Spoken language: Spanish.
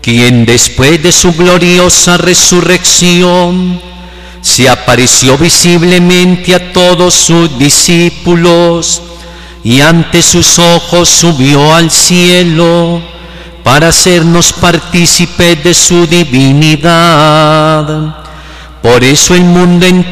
quien después de su gloriosa resurrección se apareció visiblemente a todos sus discípulos y ante sus ojos subió al cielo para hacernos partícipes de su divinidad. Por eso el mundo entero